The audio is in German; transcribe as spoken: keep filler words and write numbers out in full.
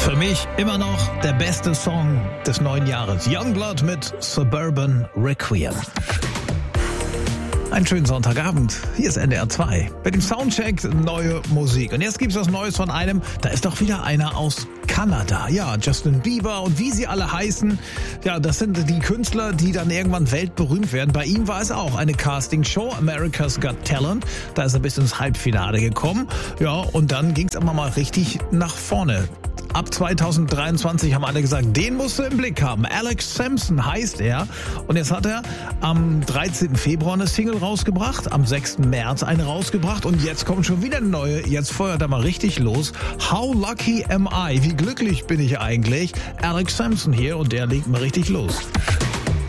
Für mich immer noch der beste Song des neuen Jahres. Youngblood mit Suburban Requiem. Einen schönen Sonntagabend. Hier ist N D R zwei. Bei dem Soundcheck neue Musik. Und jetzt gibt's was Neues von einem. Da ist doch wieder einer aus Kanada. Ja, Justin Bieber und wie sie alle heißen. Ja, das sind die Künstler, die dann irgendwann weltberühmt werden. Bei ihm war es auch eine Castingshow, America's Got Talent. Da ist er bis ins Halbfinale gekommen. Ja, und dann ging's aber mal richtig nach vorne. Ab zwanzig dreiundzwanzig haben alle gesagt, den musst du im Blick haben. Alex Sampson heißt er. Und jetzt hat er am dreizehnten Februar eine Single rausgebracht, am sechsten März eine rausgebracht und jetzt kommt schon wieder eine neue. Jetzt feuert er mal richtig los. How lucky am I? Wie glücklich bin ich eigentlich? Alex Sampson hier und der legt mal richtig los.